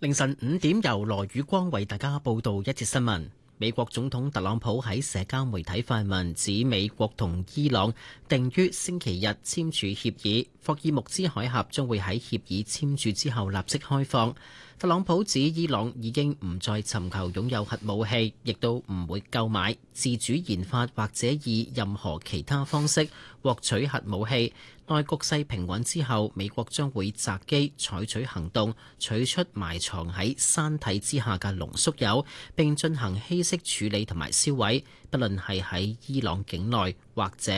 凌晨5點，由羅宇光為大家報道一節新聞。美國總統特朗普喺社交媒體發文指，美國同伊朗定於星期日簽署協議，霍爾木茲海峽將會喺協議簽署之後立即開放。特朗普指伊朗已經唔再尋求擁有核武器，亦都唔會購買、自主研發或者以任何其他方式獲取核武器。待局勢平穩之後，美國將會擇機採取行動，取出埋藏喺山體之下嘅濃縮鈾，並進行稀釋處理同埋銷毀，不論係喺伊朗境內或者